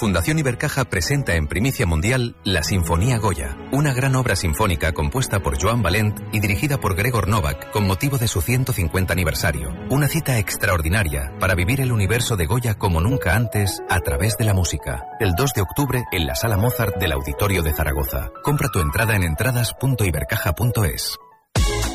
Fundación Ibercaja presenta en primicia mundial la Sinfonía Goya, una gran obra sinfónica compuesta por Joan Valent y dirigida por Gregor Novak con motivo de su 150 aniversario. Una cita extraordinaria para vivir el universo de Goya como nunca antes a través de la música. El 2 de octubre en la Sala Mozart del Auditorio de Zaragoza. Compra tu entrada en entradas.ibercaja.es.